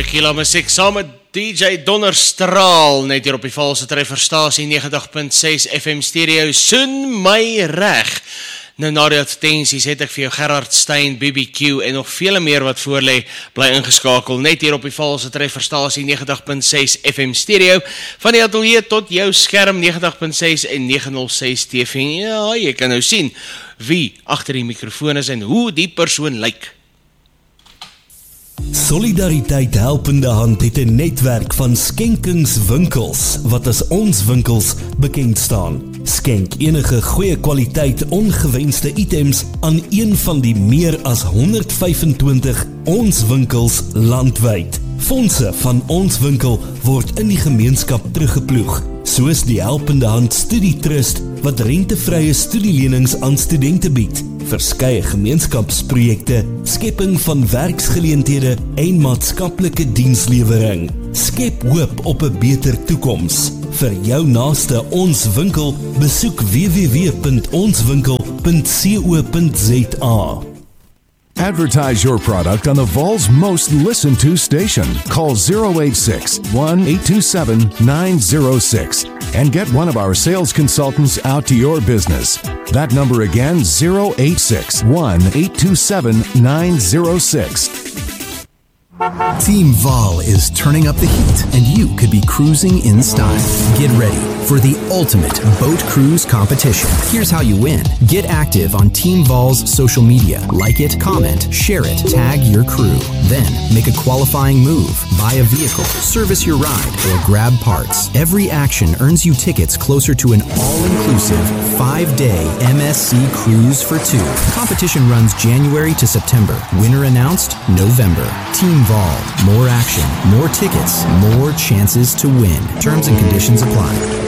Tequila musiek saam met DJ Donnerstraal, net hier op die valse trefferstasie 90.6 FM stereo, soen my reg. Nou na die advertensies het ek vir jou Gerard Stein, BBQ en nog vele meer wat voorlê, bly ingeskakel, net hier op die valse trefferstasie 90.6 FM stereo, van die atelier tot jou skerm 90.6 en 906 TV. Ja, jy kan nou sien wie agter die mikrofoon is en hoe die persoon lyk. Solidariteit Helpende Hand het 'n netwerk van skenkingswinkels wat as ons winkels bekend staan. Skenk enige goeie kwaliteit ongewenste items aan een van die meer as 125 ons winkels landwyd. Fondse van ons winkel word in die gemeenskap teruggeploeg, soos die Helpende Hand Studietrust wat rentevrye studielenings aan studente bied, verskeie gemeenskapsprojekte, skepping van werksgeleenthede en maatskaplike dienslewering. Skep hoop op 'n beter toekoms. Vir jou naaste Ons Winkel, besoek www.onswinkel.co.za. Advertise your product on the Vol's most listened to station. Call 086-1827-906 and get one of our sales consultants out to your business. That number again, 086-1827-906. Team Vol is turning up the heat, and you could be cruising in style. Get ready for the ultimate boat cruise competition. Here's how you win. Get active on Team Vol's social media. Like it, comment, share it, tag your crew. Then make a qualifying move, buy a vehicle, service your ride, or grab parts. Every action earns you tickets closer to an all-inclusive 5-day MSC cruise for two. Competition runs January to September. Winner announced November. Team Vol. More action, more tickets, more chances to win. Terms and conditions apply.